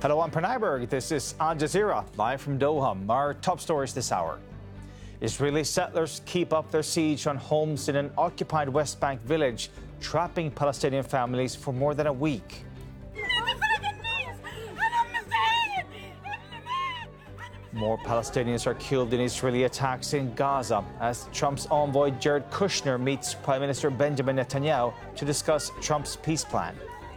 Hello, I'm Pranayberg. This is Al Jazeera, live from Doha. Our top stories this hour. Israeli settlers keep up their siege on homes in an occupied West Bank village, trapping Palestinian families for more than a week. More Palestinians are killed in Israeli attacks in Gaza as Trump's envoy Jared Kushner meets Prime Minister Benjamin Netanyahu to discuss Trump's peace plan.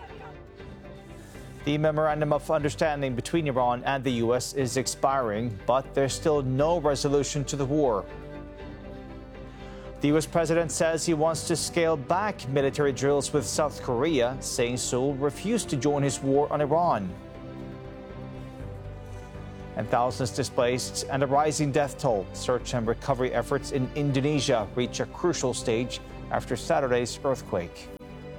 The memorandum of understanding between Iran and the U.S. is expiring, but there's still no resolution to the war. The U.S. president says he wants to scale back military drills with South Korea, saying Seoul refused to join his war on Iran. And thousands displaced and a rising death toll. Search and recovery efforts in Indonesia reach a crucial stage after Saturday's earthquake.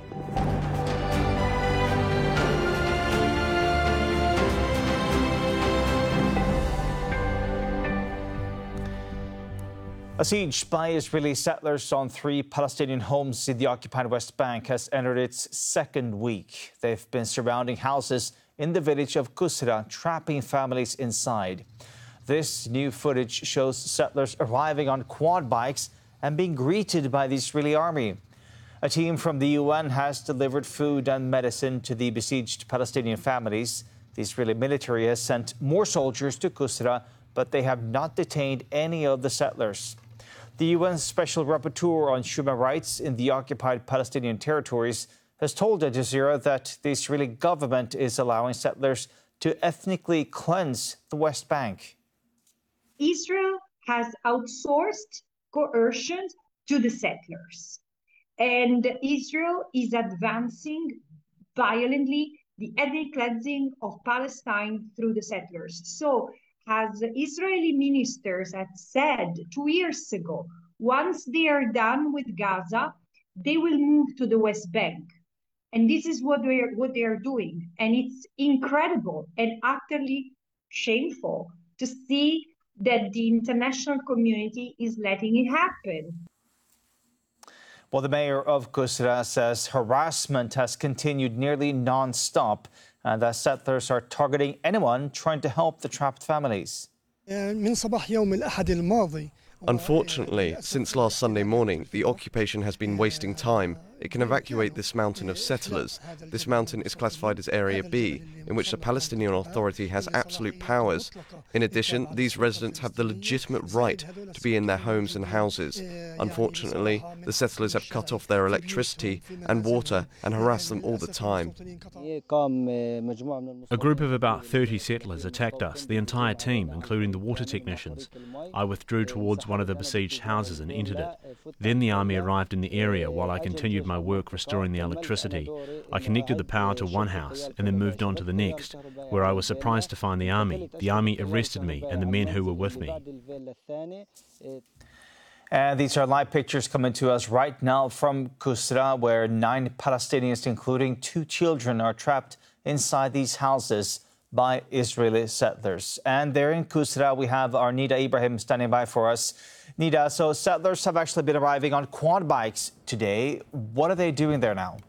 A siege by Israeli settlers on 3 Palestinian homes in the occupied West Bank has entered its second week. They've been surrounding houses in the village of Qusra, trapping families inside. This new footage shows settlers arriving on quad bikes and being greeted by the Israeli army. A team from the UN has delivered food and medicine to the besieged Palestinian families. The Israeli military has sent more soldiers to Qusra, but they have not detained any of the settlers. The UN Special Rapporteur on Human Rights in the occupied Palestinian territories has told Al Jazeera that the Israeli government is allowing settlers to ethnically cleanse the West Bank. Israel has outsourced coercion to the settlers, and Israel is advancing violently the ethnic cleansing of Palestine through the settlers. So, as Israeli ministers had said 2 years ago, once they are done with Gaza, they will move to the West Bank. And this is what they are doing. And it's incredible and utterly shameful to see that the international community is letting it happen. Well, the mayor of Qusra says harassment has continued nearly non-stop and that settlers are targeting anyone trying to help the trapped families. Unfortunately, since last Sunday morning, the occupation has been wasting time. It can evacuate this mountain of settlers. This mountain is classified as Area B, in which the Palestinian Authority has absolute powers. In addition, these residents have the legitimate right to be in their homes and houses. Unfortunately, the settlers have cut off their electricity and water and harass them all the time. A group of about 30 settlers attacked us, the entire team, including the water technicians. I withdrew towards one of the besieged houses and entered it. Then the army arrived in the area while I continued my work restoring the electricity. I connected the power to one house and then moved on to the next, where I was surprised to find the army. The army arrested me and the men who were with me. And these are live pictures coming to us right now from Qusra, where 9 Palestinians, including 2 children, are trapped inside these houses by Israeli settlers. And there in Qusra, we have our Nida Ibrahim standing by for us. Nida, so settlers have actually been arriving on quad bikes today. What are they doing there now?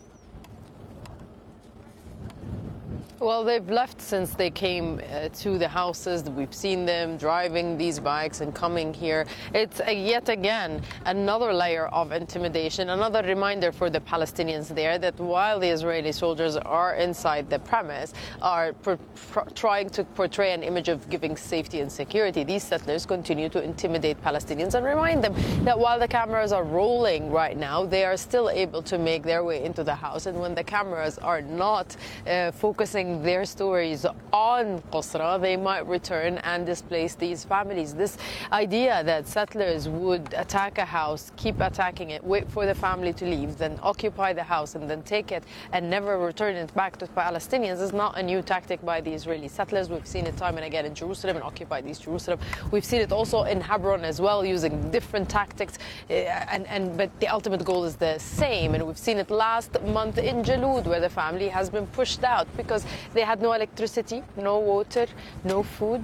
Well, they've left since they came to the houses. We've seen them driving these bikes and coming here. It's yet again another layer of intimidation, another reminder for the Palestinians there that while the Israeli soldiers are inside the premise, are trying to portray an image of giving safety and security, these settlers continue to intimidate Palestinians and remind them that while the cameras are rolling right now, they are still able to make their way into the house. And when the cameras are not focusing their stories on Qusra, they might return and displace these families. This idea that settlers would attack a house, keep attacking it, wait for the family to leave, then occupy the house and then take it and never return it back to Palestinians is not a new tactic by the Israeli settlers. We've seen it time and again in Jerusalem and occupied East Jerusalem. We've seen it also in Hebron as well, using different tactics, but the ultimate goal is the same. And we've seen it last month in Jalud, where the family has been pushed out because they had no electricity, no water, no food,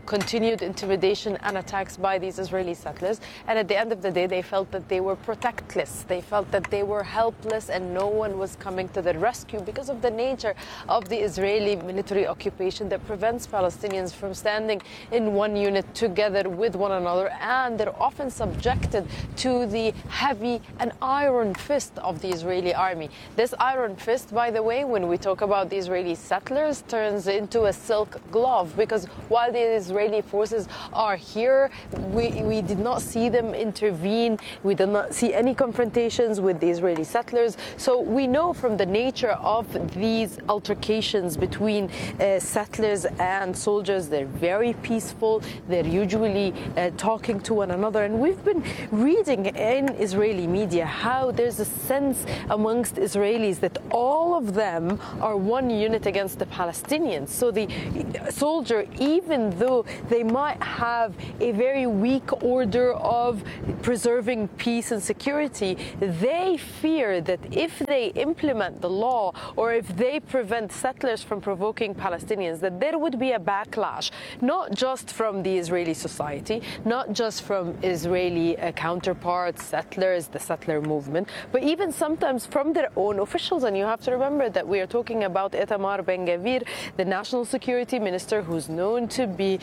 continued intimidation and attacks by these Israeli settlers. And at the end of the day, they felt that they were protectless. They felt that they were helpless and no one was coming to their rescue because of the nature of the Israeli military occupation that prevents Palestinians from standing in one unit together with one another. And they're often subjected to the heavy and iron fist of the Israeli army. This iron fist, by the way, when we talk about the Israeli settlers, turns into a silk glove, because while the Israeli forces are here, we did not see them intervene. We did not see any confrontations with the Israeli settlers. So we know from the nature of these altercations between settlers and soldiers, they're very peaceful. They're usually talking to one another. And we've been reading in Israeli media how there's a sense amongst Israelis that all of them are one unit against the Palestinians. So the soldier, even though they might have a very weak order of preserving peace and security, they fear that if they implement the law or if they prevent settlers from provoking Palestinians, that there would be a backlash, not just from the Israeli society, not just from Israeli counterparts, settlers, the settler movement, but even sometimes from their own officials. And you have to remember that we are talking about Itamar Ben-Gvir, the national security minister, who's known to be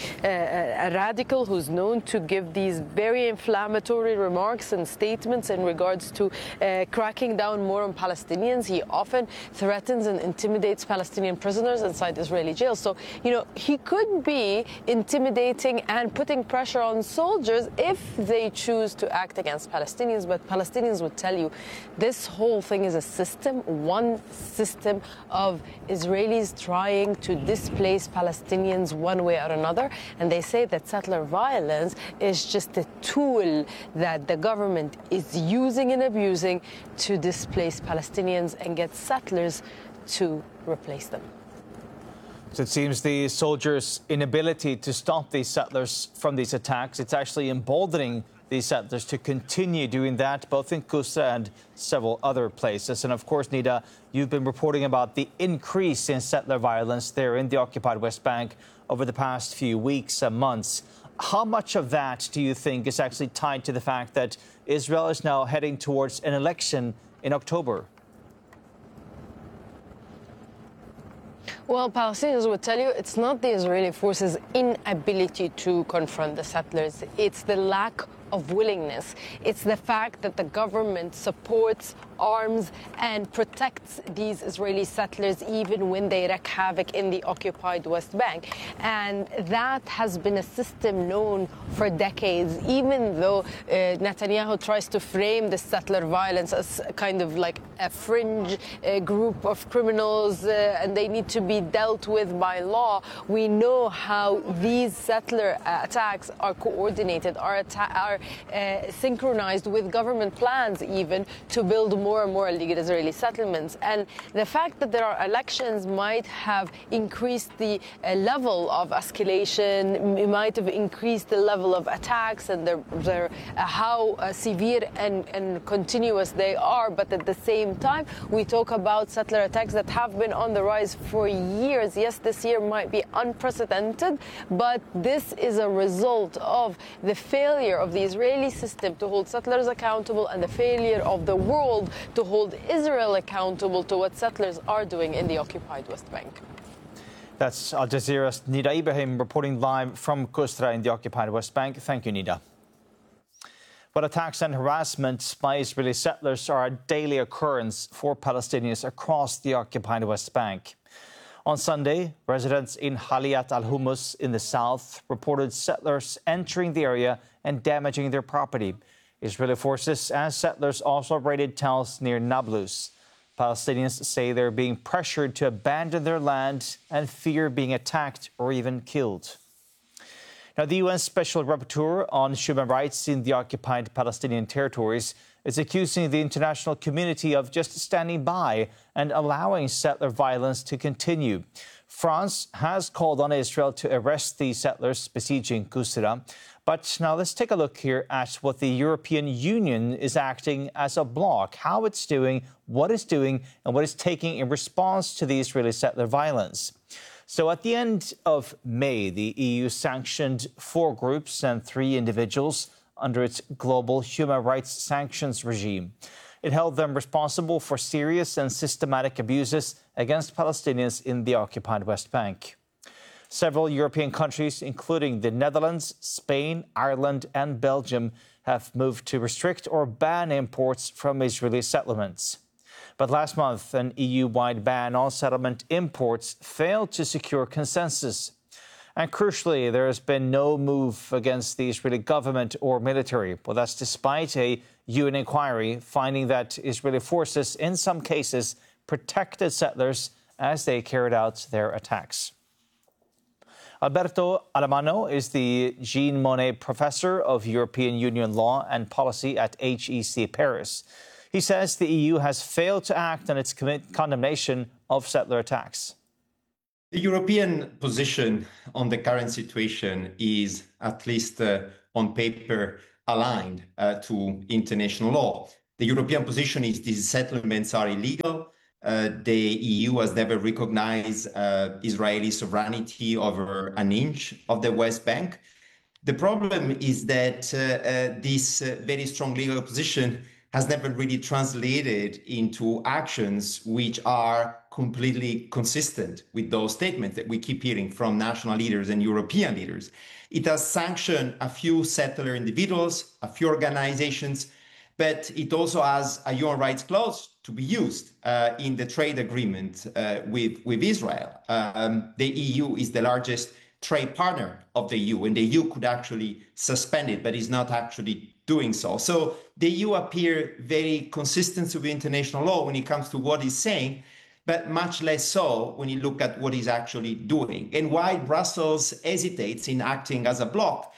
a radical, who's known to give these very inflammatory remarks and statements in regards to cracking down more on Palestinians. He often threatens and intimidates Palestinian prisoners inside Israeli jails. So, you know, he could be intimidating and putting pressure on soldiers if they choose to act against Palestinians. But Palestinians would tell you this whole thing is a system, one system of Israelis trying to displace Palestinians one way or another. And they say that settler violence is just a tool that the government is using and abusing to displace Palestinians and get settlers to replace them. So it seems the soldiers' inability to stop these settlers from these attacks, it's actually emboldening these settlers to continue doing that, both in Kusra and several other places. And of course, Nida, you've been reporting about the increase in settler violence there in the occupied West Bank over the past few weeks and months. How much of that do you think is actually tied to the fact that Israel is now heading towards an election in October? Well, Palestinians would tell you it's not the Israeli forces' inability to confront the settlers. It's the lack of willingness. It's the fact that the government supports, arms and protects these Israeli settlers even when they wreak havoc in the occupied West Bank. And that has been a system known for decades, even though Netanyahu tries to frame the settler violence as kind of like a fringe group of criminals and they need to be dealt with by law. We know how these settler attacks are coordinated, are synchronized with government plans even to build more and more illegal Israeli settlements. And the fact that there are elections might have increased the level of escalation, it might have increased the level of attacks and how severe and continuous they are. But at the same time, we talk about settler attacks that have been on the rise for years. Yes, this year might be unprecedented, but this is a result of the failure of the Israeli system to hold settlers accountable and the failure of the world to hold Israel accountable to what settlers are doing in the occupied West Bank. That's Al Jazeera's Nida Ibrahim reporting live from Kusra in the occupied West Bank. Thank you, Nida. But attacks and harassment by Israeli settlers are a daily occurrence for Palestinians across the occupied West Bank. On Sunday, residents in Haliat al-Hummus in the south reported settlers entering the area and damaging their property. Israeli forces and settlers also raided towns near Nablus. Palestinians say they're being pressured to abandon their land and fear being attacked or even killed. Now, the UN Special Rapporteur on Human Rights in the occupied Palestinian territories is accusing the international community of just standing by and allowing settler violence to continue. France has called on Israel to arrest the settlers besieging Kusra. But now let's take a look here at what the European Union is acting as a bloc, how it's doing, what it's doing, and what it's taking in response to the Israeli settler violence. So at the end of May, the EU sanctioned 4 groups and 3 individuals under its global human rights sanctions regime. It held them responsible for serious and systematic abuses against Palestinians in the occupied West Bank. Several European countries, including the Netherlands, Spain, Ireland and Belgium, have moved to restrict or ban imports from Israeli settlements. But last month, an EU-wide ban on settlement imports failed to secure consensus. And crucially, there has been no move against the Israeli government or military. Well, that's despite a UN inquiry finding that Israeli forces, in some cases, protected settlers as they carried out their attacks. Alberto Alemano is the Jean Monnet Professor of European Union Law and Policy at HEC Paris. He says the EU has failed to act on its condemnation of settler attacks. The European position on the current situation is, at least on paper, aligned to international law. The European position is these settlements are illegal. The EU has never recognized Israeli sovereignty over an inch of the West Bank. The problem is that this very strong legal position has never really translated into actions which are completely consistent with those statements that we keep hearing from national leaders and European leaders. It has sanctioned a few settler individuals, a few organizations, but it also has a human rights clause to be used in the trade agreement with Israel. The EU is the largest trade partner of the EU, and the EU could actually suspend it, but is not actually doing so. So the EU appear very consistent with international law when it comes to what it's saying, but much less so when you look at what it's actually doing. And why Brussels hesitates in acting as a bloc.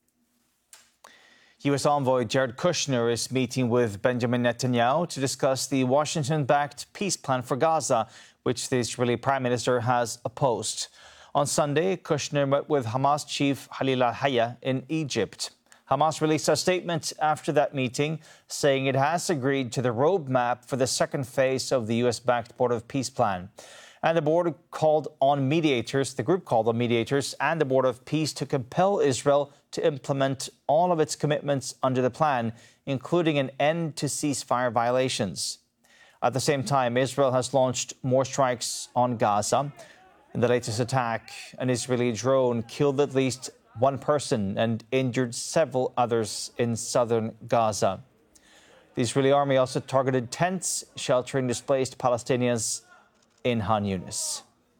U.S. envoy Jared Kushner is meeting with Benjamin Netanyahu to discuss the Washington-backed peace plan for Gaza, which the Israeli Prime Minister has opposed. On Sunday, Kushner met with Hamas chief Khalil al-Hayya in Egypt. Hamas released a statement after that meeting saying it has agreed to the roadmap for the second phase of the U.S.-backed Board of Peace plan. And the group called on mediators and the Board of Peace to compel Israel to implement all of its commitments under the plan, including an end to ceasefire violations. At the same time, Israel has launched more strikes on Gaza. In the latest attack, an Israeli drone killed at least 1 person and injured several others in southern Gaza. The Israeli army also targeted tents sheltering displaced Palestinians in Han Yunis.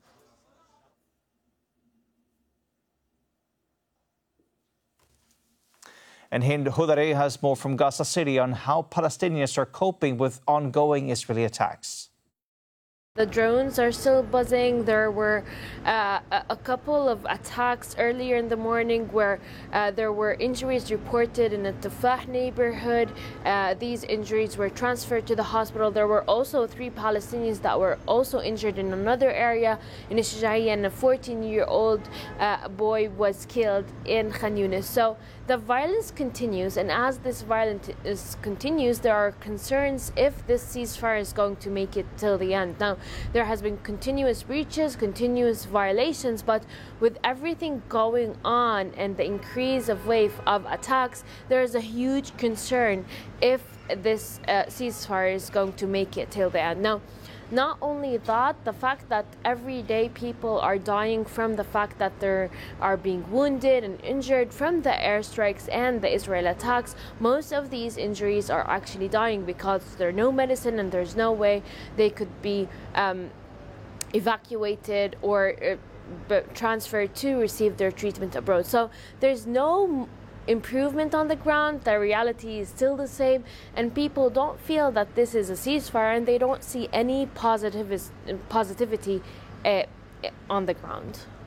And Hind Hudari has more from Gaza City on how Palestinians are coping with ongoing Israeli attacks. The drones are still buzzing. There were a couple of attacks earlier in the morning where there were injuries reported in the Tufah neighborhood. These injuries were transferred to the hospital. There were also 3 Palestinians that were also injured in another area in Shijaiya, and a 14-year-old boy was killed in Khan Yunis. So the violence continues, and as this violence continues, there are concerns if this ceasefire is going to make it till the end. Now, there has been continuous breaches, continuous violations, but with everything going on and the increase of wave of attacks, there is a huge concern if this ceasefire is going to make it till the end. Now, not only that, the fact that every day people are dying from the fact that they are being wounded and injured from the airstrikes and the Israel attacks. Most of these injuries are actually dying because there's no medicine and there's no way they could be evacuated or transferred to receive their treatment abroad. So there's no improvement on the ground. The reality is still the same, and people don't feel that this is a ceasefire, and they don't see any positivity on the ground.